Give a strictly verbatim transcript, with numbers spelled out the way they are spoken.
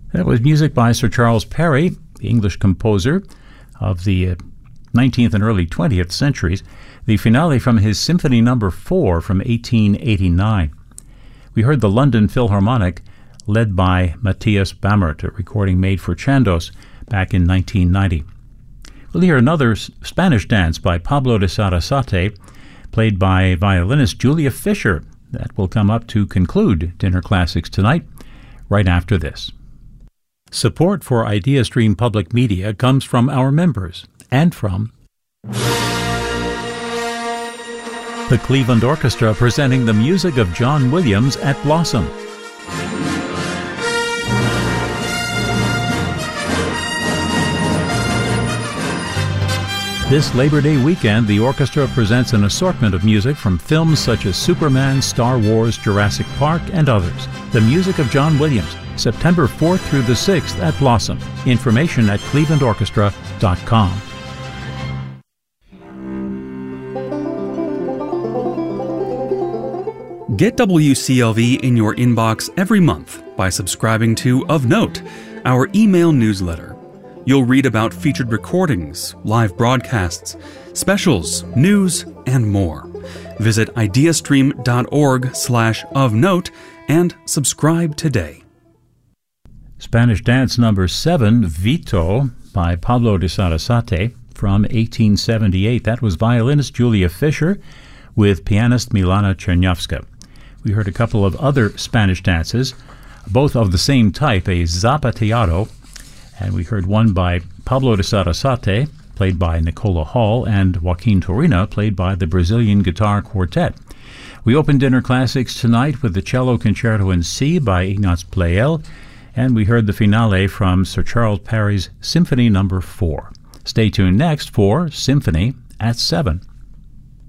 That was music by Sir Charles Parry, the English composer of the uh, nineteenth and early twentieth centuries, the finale from his Symphony Number four from eighteen eighty-nine. We heard the London Philharmonic, led by Matthias Bammert, a recording made for Chandos back in nineteen ninety. We'll hear another S- Spanish dance by Pablo de Sarasate, played by violinist Julia Fischer. That will come up to conclude Dinner Classics tonight, right after this. Support for IdeaStream Public Media comes from our members and from the Cleveland Orchestra, presenting the music of John Williams at Blossom. This Labor Day weekend, the orchestra presents an assortment of music from films such as Superman, Star Wars, Jurassic Park, and others. The music of John Williams, September fourth through the sixth at Blossom. Information at cleveland orchestra dot com. Get W C L V in your inbox every month by subscribing to Of Note, our email newsletter. You'll read about featured recordings, live broadcasts, specials, news, and more. Visit ideastream.org slash of note and subscribe today. Spanish dance number seven, Vito, by Pablo de Sarasate from eighteen seventy-eight. That was violinist Julia Fischer with pianist Milana Czerniawska. We heard a couple of other Spanish dances, both of the same type, a zapateado, and we heard one by Pablo de Sarasate, played by Nicola Hall, and Joaquin Turina, played by the Brazilian Guitar Quartet. We opened Dinner Classics tonight with the Cello Concerto in C by Ignaz Pleyel, and we heard the finale from Sir Charles Parry's Symphony Number four. Stay tuned next for Symphony at seven.